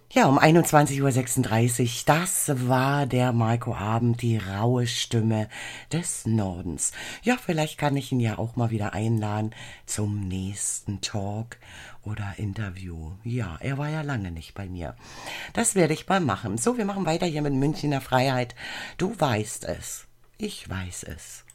Ja, um 21:36 Uhr, das war der Marco Abend, die raue Stimme des Nordens. Ja, vielleicht kann ich ihn ja auch mal wieder einladen zum nächsten Talk oder Interview. Ja, er war ja lange nicht bei mir. Das werde ich mal machen. So, wir machen weiter hier mit Münchner Freiheit. Du weißt es. Ich weiß es.